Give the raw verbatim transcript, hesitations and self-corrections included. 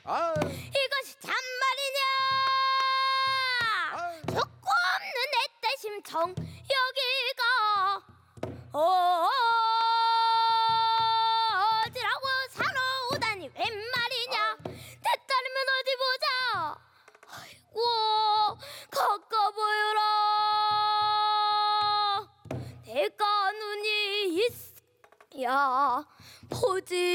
아, 이것이 참말이냐? 아. 죽고 없는 내 심청 여기가 어디라고 사놓으다니 웬 말이냐? 됐다면 어디 보자. 아이고 가까 보여라. 대가 눈이 있어야 보지.